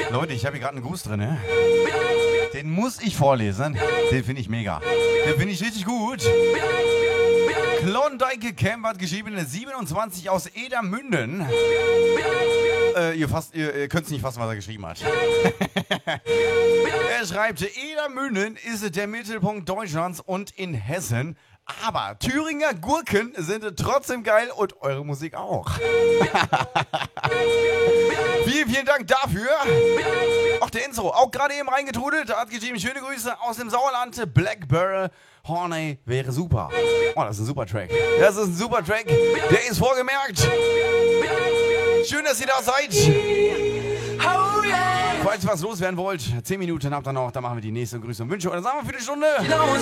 Leute, ich habe hier gerade einen Gruß drin, ne? Den muss ich vorlesen. Den finde ich mega. Den finde ich richtig gut. Klondike Camp hat geschrieben, 27 aus Edermünden. Ihr könnt es nicht fassen, was er geschrieben hat. Er schreibt, Edermünden ist der Mittelpunkt Deutschlands und in Hessen. Aber Thüringer Gurken sind trotzdem geil und eure Musik auch. Vielen Dank dafür. Auch der Enzo, auch gerade eben reingetrudelt, hat geschrieben, schöne Grüße aus dem Sauerland. Blackberry Horney wäre super. Oh, das ist ein super Track. Das ist ein super Track. Der ist vorgemerkt. Schön, dass ihr da seid. Falls ihr was loswerden wollt, 10 Minuten habt ihr noch, dann machen wir die nächste Grüße und Wünsche. Und dann sagen wir für die Stunde.